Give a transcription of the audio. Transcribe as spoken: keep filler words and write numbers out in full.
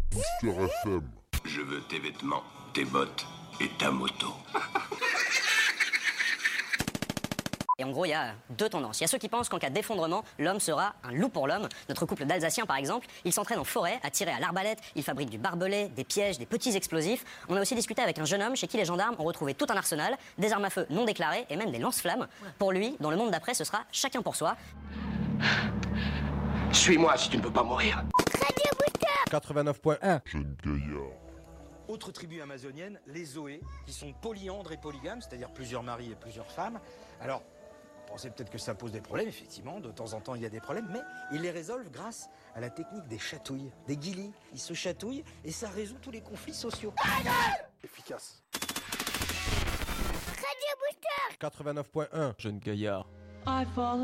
Booster F M. Je veux tes vêtements, tes bottes et ta moto. Et en gros, il y a deux tendances. Il y a ceux qui pensent qu'en cas d'effondrement, l'homme sera un loup pour l'homme. Notre couple d'Alsaciens, par exemple, ils s'entraînent en forêt à tirer à l'arbalète, ils fabriquent du barbelé, des pièges, des petits explosifs. On a aussi discuté avec un jeune homme chez qui les gendarmes ont retrouvé tout un arsenal, des armes à feu non déclarées et même des lance-flammes. Pour lui, dans le monde d'après, ce sera chacun pour soi. Suis-moi si tu ne peux pas mourir. quatre-vingt-neuf point un. Jeune gaillard. Autre tribu amazonienne, les Zoé, qui sont polyandres et polygames, c'est-à-dire plusieurs maris et plusieurs femmes. Alors, vous pensez peut-être que ça pose des problèmes, effectivement, de temps en temps il y a des problèmes, mais ils les résolvent grâce à la technique des chatouilles, des guilis. Ils se chatouillent et ça résout tous les conflits sociaux. Efficace. quatre-vingt-neuf point un. Jeune gaillard.